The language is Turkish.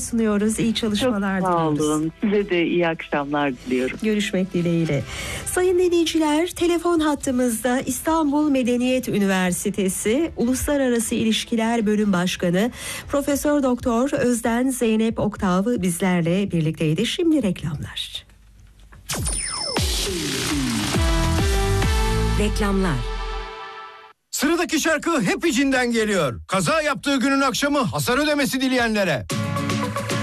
sunuyoruz. İyi çalışmalar Çok sağ diliyoruz. olun. Size de iyi akşamlar diliyorum. Görüşmek dileğiyle. Sayın dinleyiciler, telefon hattımızda İstanbul Medeniyet Üniversitesi Uluslararası İlişkiler Bölüm Başkanı Profesör Doktor Özden Zeynep Oktav bizlerle birlikteydi. Şimdi reklamlar. Reklamlar. Sıradaki şarkı hep içinden geliyor. Kaza yaptığı günün akşamı hasar ödemesi dileyenlere.